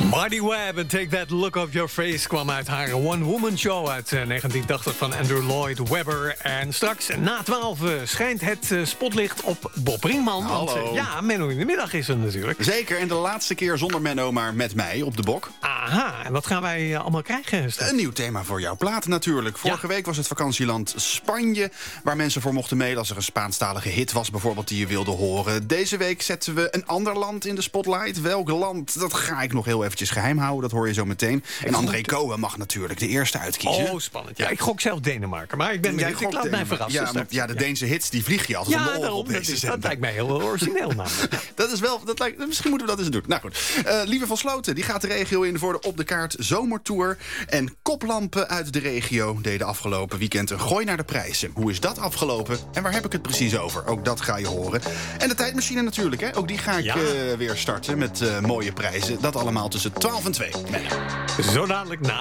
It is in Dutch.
Marty Webb en Take That Look Off Your Face kwam uit haar one-woman show uit 1980 van Andrew Lloyd Webber. En straks na 12 schijnt het spotlicht op Bob Brinkman. Hallo. Want ja, Menno in de middag is er natuurlijk. Zeker, en de laatste keer zonder Menno, maar met mij op de bok. Aha, en wat gaan wij allemaal krijgen straks? Een nieuw thema voor jouw plaat natuurlijk. Vorige week was het vakantieland Spanje, waar mensen voor mochten mailen als er een Spaanstalige hit was bijvoorbeeld die je wilde horen. Deze week zetten we een ander land in de spotlight. Welk land? Dat ga ik nog heel eventjes geheim houden, dat hoor je zo meteen. En André Cohen mag natuurlijk de eerste uitkiezen. Oh, spannend. Ja, ik gok zelf Denemarken, maar ik ben benieuwd. Ik laat mij verrassen. Ja, de Deense hits die vlieg je altijd om de oren op deze zender. Dat lijkt mij heel origineel namelijk. Misschien moeten we dat eens doen. Nou goed, Lieve van Sloten die gaat de regio in voor de Op de Kaart Zomertour. En koplampen uit de regio deden afgelopen weekend een gooi naar de prijzen. Hoe is dat afgelopen en waar heb ik het precies over? Ook dat ga je horen. En de tijdmachine natuurlijk, hè? Ook die ga ik weer starten met mooie prijzen. Dat allemaal tussen 12 en 2. Zo dadelijk na